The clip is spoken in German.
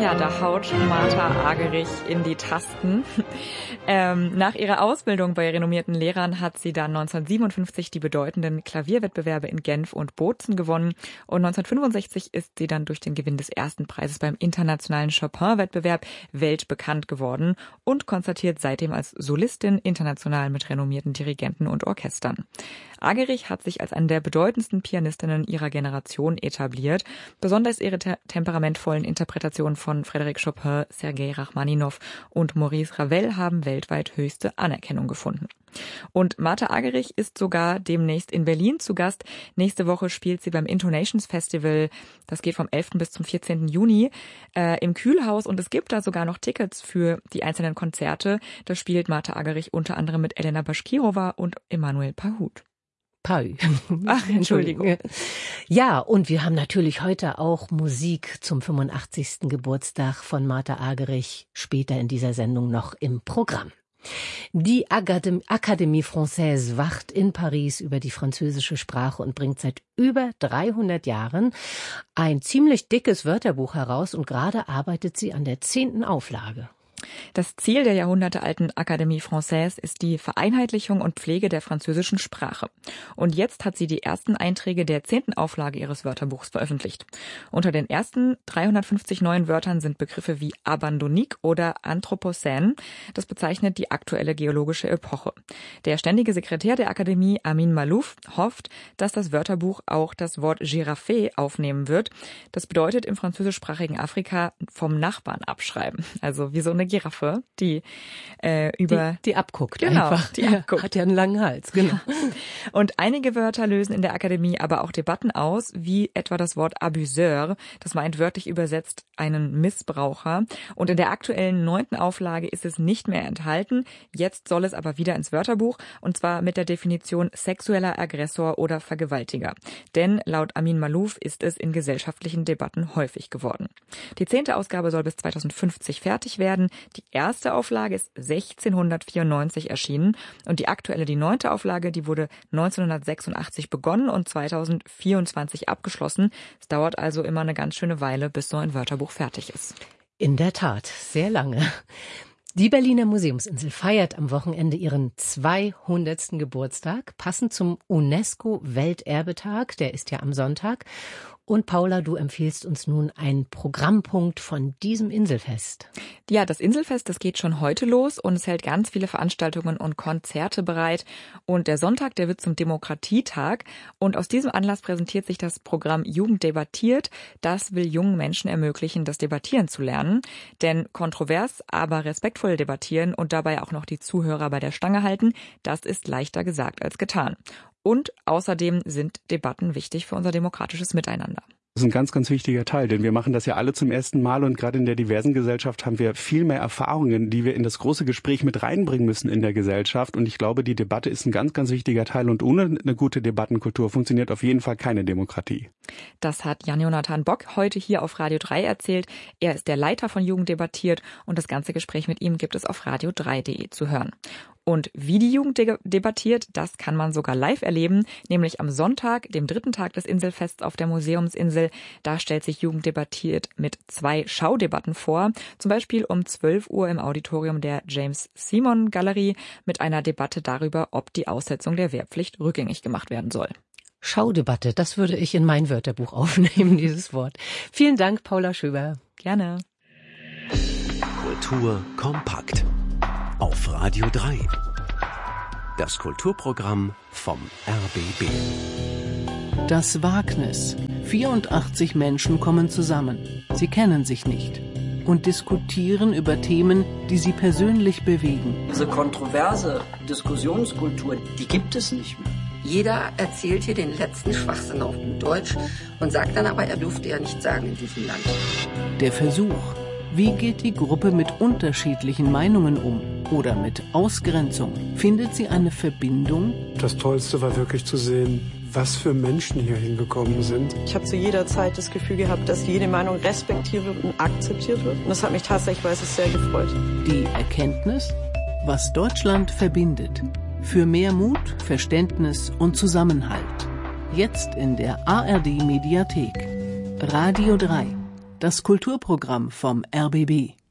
Ja, da haut Martha Argerich in die Tasten. Nach ihrer Ausbildung bei renommierten Lehrern hat sie dann 1957 die bedeutenden Klavierwettbewerbe in Genf und Bozen gewonnen. Und 1965 ist sie dann durch den Gewinn des ersten Preises beim internationalen Chopin-Wettbewerb weltbekannt geworden und konzertiert seitdem als Solistin international mit renommierten Dirigenten und Orchestern. Argerich hat sich als eine der bedeutendsten Pianistinnen ihrer Generation etabliert. Besonders ihre temperamentvollen Interpretationen von Frédéric Chopin, Sergei Rachmaninow und Maurice Ravel haben weltweit höchste Anerkennung gefunden. Und Martha Argerich ist sogar demnächst in Berlin zu Gast. Nächste Woche spielt sie beim Intonations Festival. Das geht vom 11. bis zum 14. Juni im Kühlhaus. Und es gibt da sogar noch Tickets für die einzelnen Konzerte. Da spielt Martha Argerich unter anderem mit Elena Baschkirova und Emanuel Pahud. Ach, Entschuldigung. Ja, und wir haben natürlich heute auch Musik zum 85. Geburtstag von Martha Argerich später in dieser Sendung noch im Programm. Die Académie Française wacht in Paris über die französische Sprache und bringt seit über 300 Jahren ein ziemlich dickes Wörterbuch heraus und gerade arbeitet sie an der 10. Auflage. Das Ziel der jahrhundertealten Académie Française ist die Vereinheitlichung und Pflege der französischen Sprache. Und jetzt hat sie die ersten Einträge der 10. Auflage ihres Wörterbuchs veröffentlicht. Unter den ersten 350 neuen Wörtern sind Begriffe wie Abandonique oder Anthropocän. Das bezeichnet die aktuelle geologische Epoche. Der ständige Sekretär der Akademie, Amin Malouf, hofft, dass das Wörterbuch auch das Wort Giraffe aufnehmen wird. Das bedeutet im französischsprachigen Afrika vom Nachbarn abschreiben. Also wie so eine Giraffe, die abguckt. Genau, einfach. Die abguckt. Hat ja einen langen Hals, genau. Ja. Und einige Wörter lösen in der Akademie aber auch Debatten aus, wie etwa das Wort Abuseur. Das meint wörtlich übersetzt einen Missbraucher. Und in der aktuellen 9. Auflage ist es nicht mehr enthalten. Jetzt soll es aber wieder ins Wörterbuch, und zwar mit der Definition sexueller Aggressor oder Vergewaltiger. Denn laut Amin Malouf ist es in gesellschaftlichen Debatten häufig geworden. Die 10. Ausgabe soll bis 2050 fertig werden. Die erste Auflage ist 1694 erschienen und die aktuelle, die 9. Auflage, die wurde 1986 begonnen und 2024 abgeschlossen. Es dauert also immer eine ganz schöne Weile, bis so ein Wörterbuch fertig ist. In der Tat, sehr lange. Die Berliner Museumsinsel feiert am Wochenende ihren 200. Geburtstag, passend zum UNESCO-Welterbetag, der ist ja am Sonntag. Und Paula, du empfiehlst uns nun einen Programmpunkt von diesem Inselfest. Ja, das Inselfest, das geht schon heute los und es hält ganz viele Veranstaltungen und Konzerte bereit. Und der Sonntag, der wird zum Demokratietag. Und aus diesem Anlass präsentiert sich das Programm Jugend debattiert. Das will jungen Menschen ermöglichen, das Debattieren zu lernen. Denn kontrovers, aber respektvoll debattieren und dabei auch noch die Zuhörer bei der Stange halten, das ist leichter gesagt als getan. Und außerdem sind Debatten wichtig für unser demokratisches Miteinander. Das ist ein ganz, ganz wichtiger Teil, denn wir machen das ja alle zum ersten Mal und gerade in der diversen Gesellschaft haben wir viel mehr Erfahrungen, die wir in das große Gespräch mit reinbringen müssen in der Gesellschaft. Und ich glaube, die Debatte ist ein ganz, ganz wichtiger Teil und ohne eine gute Debattenkultur funktioniert auf jeden Fall keine Demokratie. Das hat Jan-Jonathan Bock heute hier auf Radio 3 erzählt. Er ist der Leiter von Jugend debattiert und das ganze Gespräch mit ihm gibt es auf radio3.de zu hören. Und wie die Jugend debattiert, das kann man sogar live erleben, nämlich am Sonntag, dem 3. Tag des Inselfests auf der Museumsinsel. Da stellt sich Jugend debattiert mit 2 Schaudebatten vor, zum Beispiel um 12 Uhr im Auditorium der James Simon Galerie mit einer Debatte darüber, ob die Aussetzung der Wehrpflicht rückgängig gemacht werden soll. Schaudebatte, das würde ich in mein Wörterbuch aufnehmen, dieses Wort. Vielen Dank, Paula Schöber. Gerne. Kultur kompakt. Auf Radio 3. Das Kulturprogramm vom RBB. Das Wagnis. 84 Menschen kommen zusammen. Sie kennen sich nicht und diskutieren über Themen, die sie persönlich bewegen. Diese kontroverse Diskussionskultur, die gibt es nicht mehr. Jeder erzählt hier den letzten Schwachsinn auf gut Deutsch und sagt dann aber, er durfte ja nichts sagen in diesem Land. Der Versuch. Wie geht die Gruppe mit unterschiedlichen Meinungen um? Oder mit Ausgrenzung? Findet sie eine Verbindung? Das Tollste war wirklich zu sehen, was für Menschen hier hingekommen sind. Ich habe zu jeder Zeit das Gefühl gehabt, dass jede Meinung respektiert wird und akzeptiert wird. Und das hat mich tatsächlich, sehr gefreut. Die Erkenntnis, was Deutschland verbindet. Für mehr Mut, Verständnis und Zusammenhalt. Jetzt in der ARD-Mediathek. Radio 3. Das Kulturprogramm vom RBB.